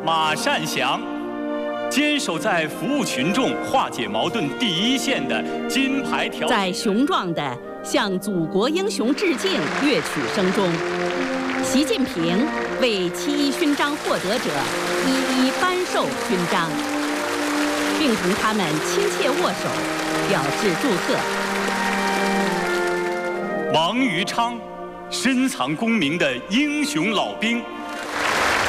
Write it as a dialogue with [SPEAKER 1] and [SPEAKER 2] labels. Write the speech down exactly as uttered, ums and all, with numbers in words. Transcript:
[SPEAKER 1] 马善祥，坚守在服务群众、化解矛盾第一线的金牌条。
[SPEAKER 2] 在雄壮的向祖国英雄致敬乐曲声中，习近平为七一勋章获得者一一颁授勋章，并同他们亲切握手，表示祝贺。
[SPEAKER 1] 王余昌，深藏功名的英雄老兵。